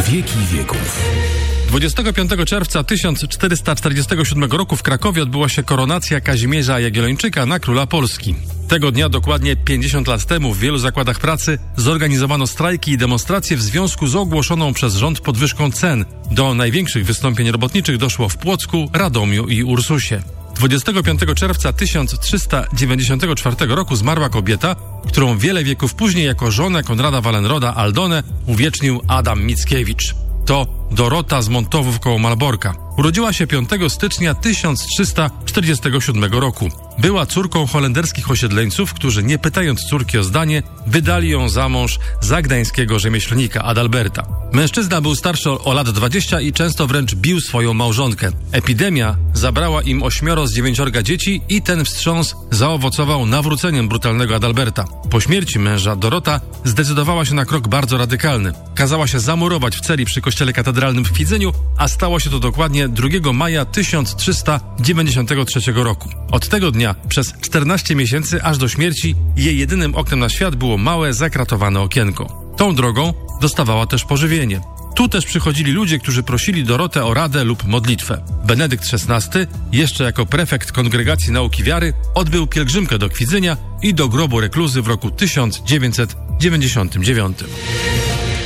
wieki wieków. 25 czerwca 1447 roku w Krakowie odbyła się koronacja Kazimierza Jagiellończyka na króla Polski. Tego dnia, dokładnie 50 lat temu, w wielu zakładach pracy zorganizowano strajki i demonstracje w związku z ogłoszoną przez rząd podwyżką cen. Do największych wystąpień robotniczych doszło w Płocku, Radomiu i Ursusie. 25 czerwca 1394 roku zmarła kobieta, którą wiele wieków później jako żonę Konrada Wallenroda Aldone uwiecznił Adam Mickiewicz. To Dorota z Montowów koło Malborka. Urodziła się 5 stycznia 1347 roku. Była córką holenderskich osiedleńców, którzy nie pytając córki o zdanie, wydali ją za mąż za gdańskiego rzemieślnika Adalberta. Mężczyzna był starszy o lat 20 i często wręcz bił swoją małżonkę. Epidemia zabrała im 8 z 9 dzieci i ten wstrząs zaowocował nawróceniem brutalnego Adalberta. Po śmierci męża Dorota zdecydowała się na krok bardzo radykalny. Kazała się zamurować w celi przy kościele katedralnym w Kwidzeniu, a stało się to dokładnie 2 maja 1393 roku. Od tego dnia przez 14 miesięcy aż do śmierci jej jedynym oknem na świat było małe, zakratowane okienko. Tą drogą dostawała też pożywienie. Tu też przychodzili ludzie, którzy prosili Dorotę o radę lub modlitwę. Benedykt XVI, jeszcze jako prefekt Kongregacji Nauki Wiary, odbył pielgrzymkę do Kwidzenia i do grobu rekluzy w roku 1999.